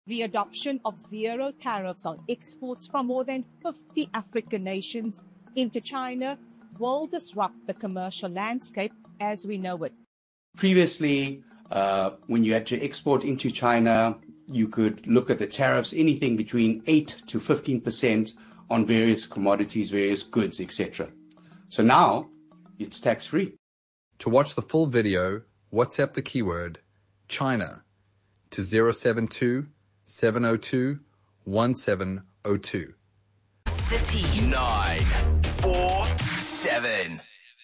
The adoption of zero tariffs on exports from more than 50 African nations into China will disrupt the commercial landscape as we know it. Previously, when you had to export into China, you could look at the tariffs, anything between 8 to 15% on various commodities, various goods, etc. So now it's tax-free. To watch the full video, WhatsApp the keyword China to 072 702 1702. City 947.